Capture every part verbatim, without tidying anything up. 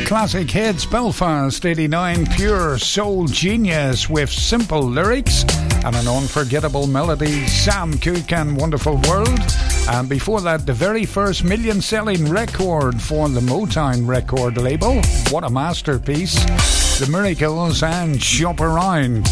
Classic hits, Belfast eighty-nine, pure soul genius with simple lyrics and an unforgettable melody, Sam Cooke and Wonderful World. And before that, the very first million-selling record for the Motown record label. What a masterpiece. The Miracles and Shop Around.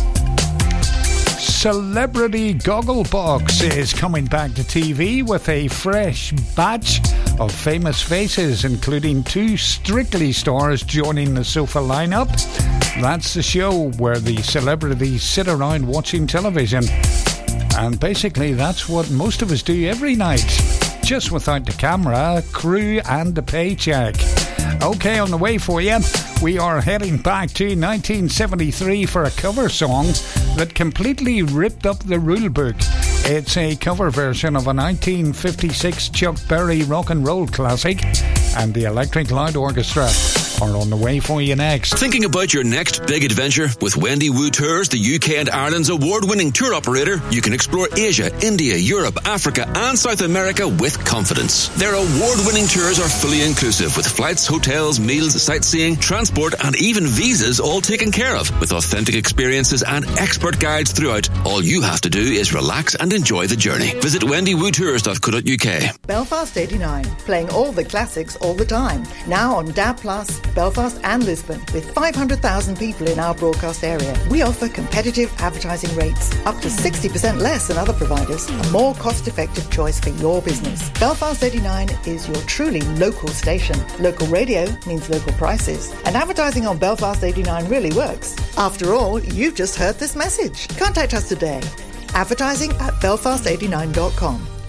Celebrity Gogglebox is coming back to T V with a fresh batch of famous faces, including two Strictly stars joining the sofa lineup. That's the show where the celebrities sit around watching television. And basically that's what most of us do every night, just without the camera, crew and the paycheck. Okay, on the way for you, we are heading back to nineteen seventy-three for a cover song that completely ripped up the rule book. It's a cover version of a nineteen fifty-six Chuck Berry rock and roll classic, and the Electric Light Orchestra are on the way for you next. Thinking about your next big adventure? With Wendy Wu Tours, the U K and Ireland's award-winning tour operator, you can explore Asia, India, Europe, Africa and South America with confidence. Their award-winning tours are fully inclusive, with flights, hotels, meals, sightseeing, transport and even visas all taken care of. With authentic experiences and expert guides throughout, all you have to do is relax and enjoy the journey. Visit wendy woo tours dot co dot uk. Belfast eighty-nine, playing all the classics all the time. Now on D A B plus, Belfast and Lisbon, with five hundred thousand people in our broadcast area. We offer competitive advertising rates, up to sixty percent less than other providers, a more cost-effective choice for your business. Belfast eighty-nine is your truly local station. Local radio means local prices, and advertising on Belfast eighty-nine really works. After all, you've just heard this message. Contact us today. Advertising at belfast eighty-nine dot com.